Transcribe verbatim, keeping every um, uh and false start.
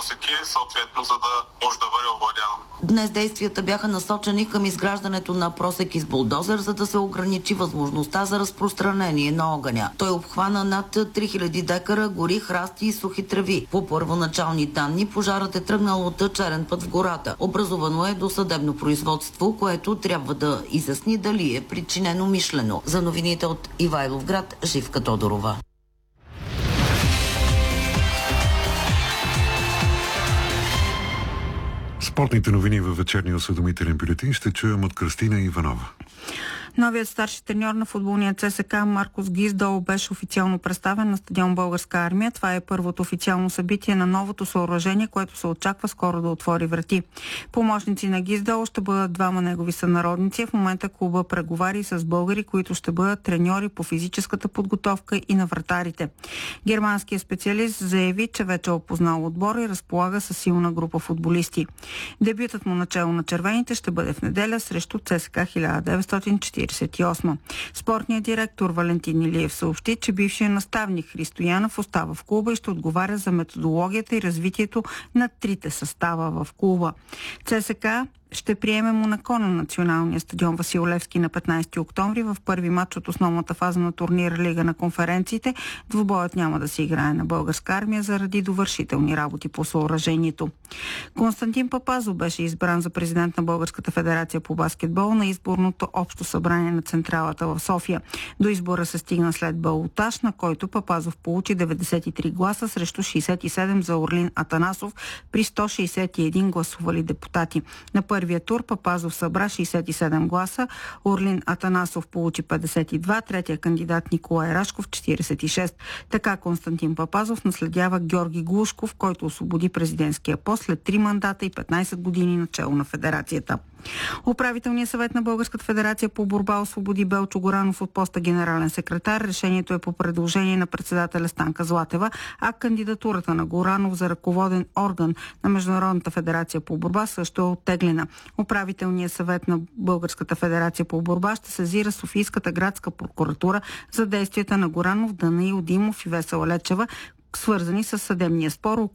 просеки, съответно, за да може да бъде овладяно. Днес действията бяха насочени към изграждането на просеки с булдозер, за да се ограничи възможността за разпространение на огъня. Той обхвана над три хиляди декара гори, храсти и сухи треви. По първоначални данни пожарът е тръгнал от черен път в гората. Образувано е досъдебно производство, което трябва да изясни дали е причинено мишлено. За новините от Ивайловград, Живка Тодорова. Спортните новини във вечерния осведомителен бюлетин ще чуем от Кръстина Иванова. Новият старши треньор на футболния ЦСКА Маркос Гиздол беше официално представен на стадион Българска армия. Това е първото официално събитие на новото съоръжение, което се очаква скоро да отвори врати. Помощници на Гиздол ще бъдат двама негови сънародници. В момента клуба преговари с българи, които ще бъдат треньори по физическата подготовка и на вратарите. Германският специалист заяви, че вече е опознал отбора и разполага със силна група футболисти. Дебютът му начало на червените ще бъде в неделя срещу ЦСКА хиляда деветстотин четиридесет и осма. Спортният директор Валентин Илиев съобщи, че бившият наставник Христо Янов остава в клуба и ще отговаря за методологията и развитието на трите състава в клуба. ЦСКА ще приеме Монако на националния стадион Васил Левски на петнайсети октомври в първи матч от основната фаза на турнир Лига на конференциите. Двубоят няма да се играе на Българска армия заради довършителни работи по съоръжението. Константин Папазов беше избран за президент на Българската федерация по баскетбол на изборното общо събрание на централата в София. До избора се стигна след балотаж, на който Папазов получи деветдесет и три гласа срещу шейсет и седем за Орлин Атанасов при сто шейсет и един гласували депутати. На първия тур Папазов събра шейсет и седем гласа, Орлин Атанасов получи петдесет и два, третия кандидат Николай Рашков четирийсет и шест. Така Константин Папазов наследява Георги Глушков, който освободи президентския пост след три мандата и петнайсет години начело на федерацията. Управителният съвет на Българската федерация по борба освободи Белчо Горанов от поста генерален секретар. Решението е по предложение на председателя Станка Златева, а кандидатурата на Горанов за ръководен орган на Международната федерация по борба също е оттеглена. Управителният съвет на Българската федерация по борба ще сезира Софийската градска прокуратура за действията на Горанов, Данаил Димов и Весела Лечева, свързани с съдебния спор